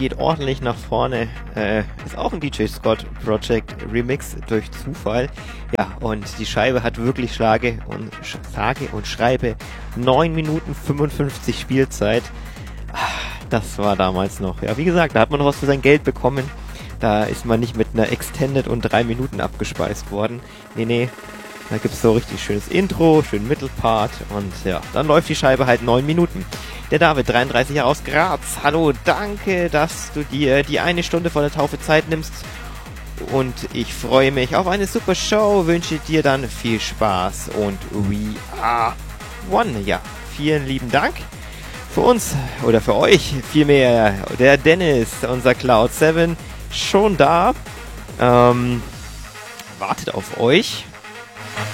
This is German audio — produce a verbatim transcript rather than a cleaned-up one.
geht ordentlich nach vorne. Äh, ist auch ein D J Scott Project Remix durch Zufall. Ja, und die Scheibe hat wirklich Schlage und sage und schreibe neun Minuten fünfundfünfzig Spielzeit. Das war damals noch. Ja, wie gesagt, da hat man noch was für sein Geld bekommen. Da ist man nicht mit einer Extended und drei Minuten abgespeist worden. Nee, nee. Da gibt's so richtig schönes Intro, schönen Mittelpart und ja, dann läuft die Scheibe halt neun Minuten. Der David, dreiunddreißig Jahre aus Graz. Hallo, danke, dass du dir die eine Stunde vor der Taufe Zeit nimmst. Und ich freue mich auf eine super Show, wünsche dir dann viel Spaß und we are one. Ja, vielen lieben Dank. Für uns, oder für euch vielmehr, der Dennis, unser Cloud sieben, schon da. Ähm, wartet auf euch.